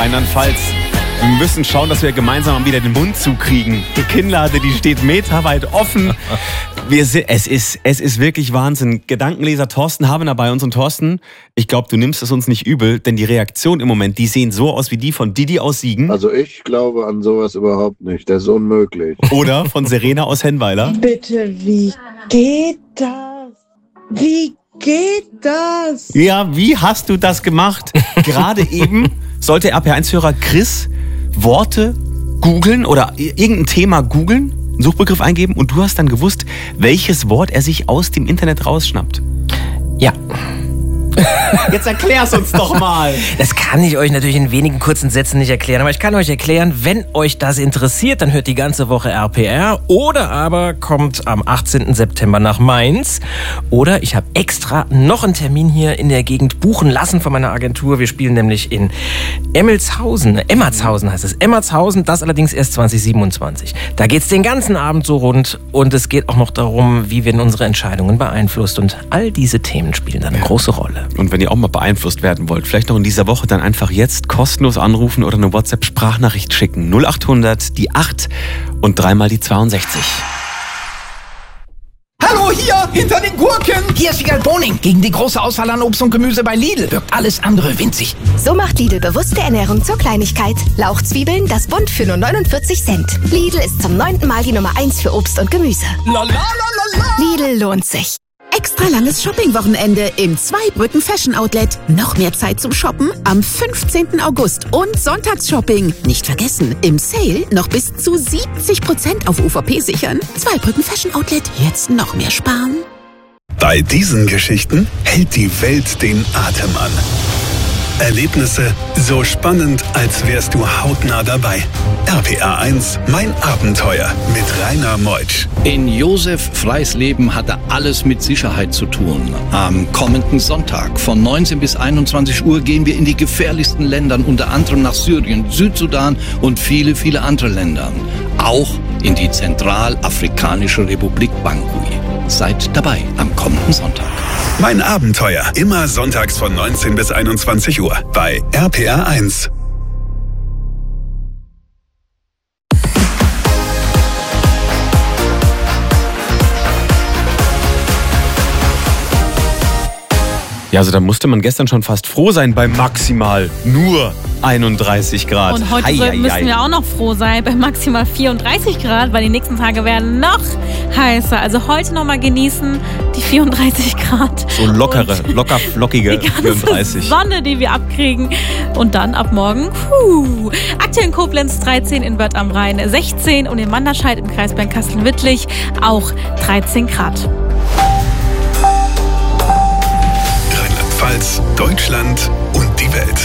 Rheinland-Pfalz. Wir müssen schauen, dass wir gemeinsam wieder den Mund zukriegen. Die Kinnlade, die steht meterweit offen. Es ist wirklich Wahnsinn. Gedankenleser Thorsten Habener bei uns. Und Thorsten, ich glaube, du nimmst es uns nicht übel, denn die Reaktionen im Moment, die sehen so aus wie die von Didi aus Siegen. Also ich glaube an sowas überhaupt nicht. Das ist unmöglich. Oder von Serena aus Hennweiler. Bitte, wie geht das? Wie geht das? Ja, wie hast du das gemacht? Gerade eben sollte RP1-Hörer Chris Worte googeln oder irgendein Thema googeln, einen Suchbegriff eingeben und du hast dann gewusst, welches Wort er sich aus dem Internet rausschnappt. Ja. Jetzt erklär's uns doch mal. Das kann ich euch natürlich in wenigen kurzen Sätzen nicht erklären, aber ich kann euch erklären, wenn euch das interessiert, dann hört die ganze Woche RPR oder aber kommt am 18. September nach Mainz oder ich habe extra noch einen Termin hier in der Gegend buchen lassen von meiner Agentur. Wir spielen nämlich in Emmelshausen heißt es. Emmelshausen, das allerdings erst 2027. Da geht's den ganzen Abend so rund und es geht auch noch darum, wie werden unsere Entscheidungen beeinflusst und all diese Themen spielen dann eine große Rolle. Und wenn ihr auch mal beeinflusst werden wollt, vielleicht noch in dieser Woche, dann einfach jetzt kostenlos anrufen oder eine WhatsApp-Sprachnachricht schicken. 0800 die 8 und 3 mal die 62. Hallo, hier, hinter den Gurken! Hier ist Wiegald Boning. Gegen die große Auswahl an Obst und Gemüse bei Lidl wirkt alles andere winzig. So macht Lidl bewusste Ernährung zur Kleinigkeit. Lauchzwiebeln, das Bund für nur 49 Cent. Lidl ist zum 9. Mal die Nummer 1 für Obst und Gemüse. Lidl lohnt sich. Extra langes Shopping-Wochenende im Zweibrücken Fashion Outlet. Noch mehr Zeit zum Shoppen am 15. August und Sonntagsshopping. Nicht vergessen, im Sale noch bis zu 70% auf UVP sichern. Zweibrücken Fashion Outlet, jetzt noch mehr sparen. Bei diesen Geschichten hält die Welt den Atem an. Erlebnisse so spannend, als wärst du hautnah dabei. RPR1, mein Abenteuer mit Rainer Meutsch. In Josef Freisleben hatte alles mit Sicherheit zu tun. Am kommenden Sonntag von 19 bis 21 Uhr gehen wir in die gefährlichsten Länder, unter anderem nach Syrien, Südsudan und viele, viele andere Länder. Auch in die Zentralafrikanische Republik Bangui. Seid dabei am kommenden Sonntag. Mein Abenteuer, immer sonntags von 19 bis 21 Uhr bei RPR1. Ja, also da musste man gestern schon fast froh sein bei maximal nur 31 Grad. Und heute müssen wir auch noch froh sein bei maximal 34 Grad, weil die nächsten Tage werden noch heißer. Also heute noch mal genießen die 34 Grad. So locker flockige die ganze 34. Sonne, die wir abkriegen. Und dann ab morgen, aktuell in Koblenz 13, in Wörth am Rhein 16 und in Manderscheid im Kreis Bernkastel-Wittlich auch 13 Grad. Rheinland-Pfalz, Deutschland und die Welt.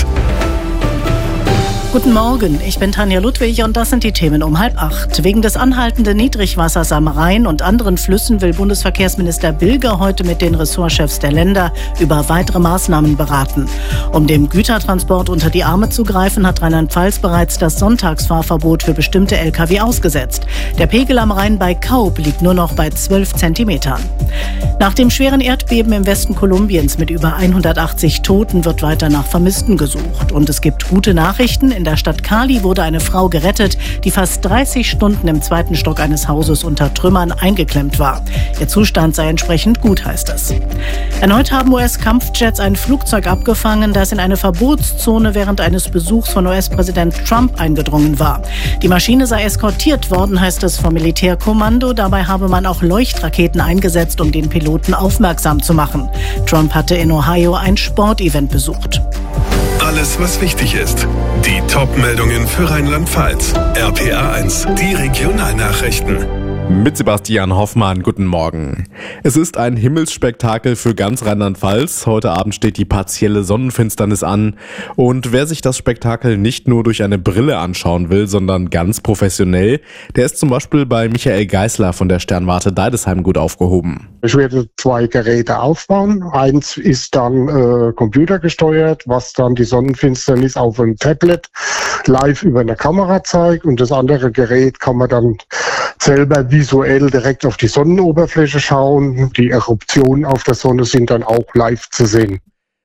Guten Morgen, ich bin Tanja Ludwig und das sind die Themen um 7:30. Wegen des anhaltenden Niedrigwassers am Rhein und anderen Flüssen will Bundesverkehrsminister Bilger heute mit den Ressortchefs der Länder über weitere Maßnahmen beraten. Um dem Gütertransport unter die Arme zu greifen, hat Rheinland-Pfalz bereits das Sonntagsfahrverbot für bestimmte Lkw ausgesetzt. Der Pegel am Rhein bei Kaub liegt nur noch bei 12 Zentimetern. Nach dem schweren Erdbeben im Westen Kolumbiens mit über 180 Toten wird weiter nach Vermissten gesucht. Und es gibt gute Nachrichten. In der Stadt Cali wurde eine Frau gerettet, die fast 30 Stunden im 2. Stock eines Hauses unter Trümmern eingeklemmt war. Ihr Zustand sei entsprechend gut, heißt es. Erneut haben US-Kampfjets ein Flugzeug abgefangen, das in eine Verbotszone während eines Besuchs von US-Präsident Trump eingedrungen war. Die Maschine sei eskortiert worden, heißt es vom Militärkommando. Dabei habe man auch Leuchtraketen eingesetzt, um den Piloten aufmerksam zu machen. Trump hatte in Ohio ein Sportevent besucht. Alles, was wichtig ist. Die Top-Meldungen für Rheinland-Pfalz. RPR1, die Regionalnachrichten. Mit Sebastian Hoffmann, guten Morgen. Es ist ein Himmelsspektakel für ganz Rheinland-Pfalz. Heute Abend steht die partielle Sonnenfinsternis an. Und wer sich das Spektakel nicht nur durch eine Brille anschauen will, sondern ganz professionell, der ist zum Beispiel bei Michael Geisler von der Sternwarte Deidesheim gut aufgehoben. Ich werde 2 Geräte aufbauen. Eins ist dann computergesteuert, was dann die Sonnenfinsternis auf einem Tablet live über eine Kamera zeigt. Und das andere Gerät kann man dann selber visuell direkt auf die Sonnenoberfläche schauen. Die Eruptionen auf der Sonne sind dann auch live zu sehen.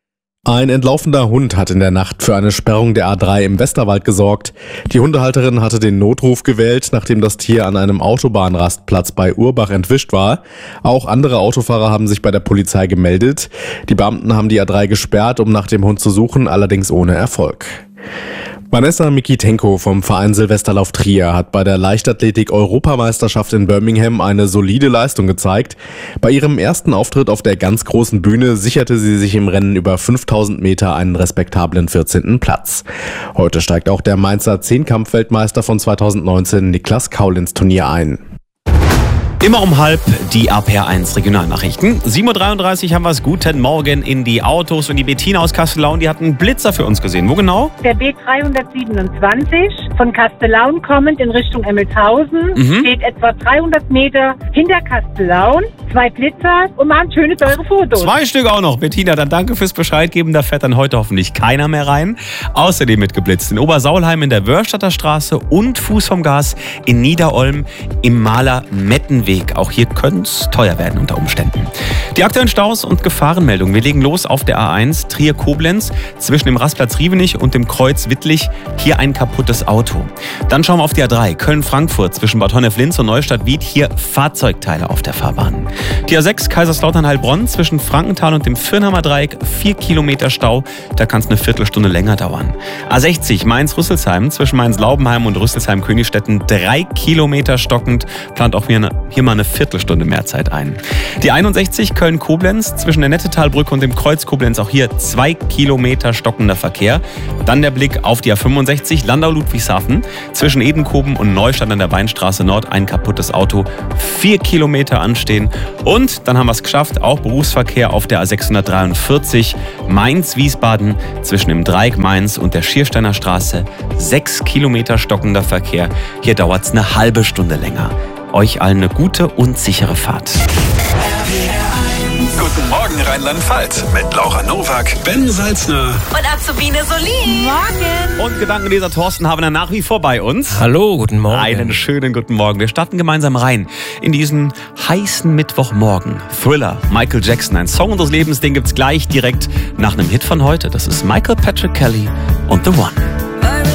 Ein entlaufender Hund hat in der Nacht für eine Sperrung der A3 im Westerwald gesorgt. Die Hundehalterin hatte den Notruf gewählt, nachdem das Tier an einem Autobahnrastplatz bei Urbach entwischt war. Auch andere Autofahrer haben sich bei der Polizei gemeldet. Die Beamten haben die A3 gesperrt, um nach dem Hund zu suchen, allerdings ohne Erfolg. Vanessa Mikitenko vom Verein Silvesterlauf Trier hat bei der Leichtathletik-Europameisterschaft in Birmingham eine solide Leistung gezeigt. Bei ihrem ersten Auftritt auf der ganz großen Bühne sicherte sie sich im Rennen über 5000 Meter einen respektablen 14. Platz. Heute steigt auch der Mainzer Zehnkampf-Weltmeister von 2019 Niklas Kaul ins Turnier ein. Immer um 12:30 die RPR1 Regionalnachrichten. 7:33 Uhr haben wir es. Guten Morgen in die Autos. Und die Bettina aus Kastellaun, die hat einen Blitzer für uns gesehen. Wo genau? Der B327 von Kastellaun kommend in Richtung Emmelshausen. Steht etwa 300 Meter hinter Kastellaun. 2 Blitzer und machen schöne, teure Fotos. 2 Stück auch noch. Bettina, dann danke fürs Bescheid geben. Da fährt dann heute hoffentlich keiner mehr rein. Außerdem mitgeblitzt in Obersaulheim in der Wörstadter Straße und Fuß vom Gas in Niederolm im Maler-Mettenweg. Auch hier könnte es teuer werden unter Umständen. Die aktuellen Staus und Gefahrenmeldungen. Wir legen los auf der A1 Trier-Koblenz zwischen dem Rastplatz Rievenich und dem Kreuz Wittlich. Hier ein kaputtes Auto. Dann schauen wir auf die A3 Köln-Frankfurt zwischen Bad Honnef-Linz und Neustadt-Wied. Hier Fahrzeugteile auf der Fahrbahn. Die A6 Kaiserslautern-Heilbronn zwischen Frankenthal und dem Firnheimer Dreieck 4 Kilometer Stau. Da kann es eine Viertelstunde länger dauern. A60 Mainz-Rüsselsheim zwischen Mainz-Laubenheim und Rüsselsheim-Königstetten 3 Kilometer stockend. Plant auch hier mal eine Viertelstunde mehr Zeit ein. Die 61 Köln-Koblenz zwischen der Nettetalbrücke und dem Kreuz Koblenz. Auch hier 2 Kilometer stockender Verkehr. Dann der Blick auf die A65 Landau-Ludwigshafen zwischen Edenkoben und Neustadt an der Weinstraße Nord. Ein kaputtes Auto. 4 Kilometer anstehen. Und dann haben wir es geschafft. Auch Berufsverkehr auf der A643 Mainz-Wiesbaden zwischen dem Dreieck Mainz und der Schiersteiner Straße. 6 Kilometer stockender Verkehr. Hier dauert es eine halbe Stunde länger. Euch allen eine gute und sichere Fahrt. Guten Morgen Rheinland-Pfalz mit Laura Nowak, Ben Salzner und Azubine Solin. Morgen. Und Gedankenleser Thorsten Habener nach wie vor bei uns. Hallo, guten Morgen. Einen schönen guten Morgen. Wir starten gemeinsam rein in diesen heißen Mittwochmorgen. Thriller, Michael Jackson, ein Song unseres Lebens, den gibt's gleich direkt nach einem Hit von heute. Das ist Michael Patrick Kelly und The One.